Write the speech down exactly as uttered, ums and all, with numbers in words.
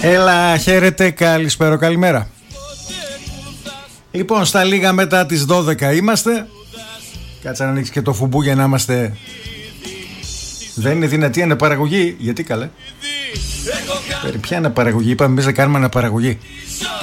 Έλα, χαίρετε, καλησπέρα, καλημέρα. Λοιπόν, στα λίγα μετά τις δώδεκα είμαστε. Κάτσε να ανοίξει και το φουμπού για να είμαστε. Δεν είναι δυνατή αναπαραγωγή. Γιατί καλέ? Περί ποια αναπαραγωγή? Είπαμε εμείς να κάνουμε αναπαραγωγή.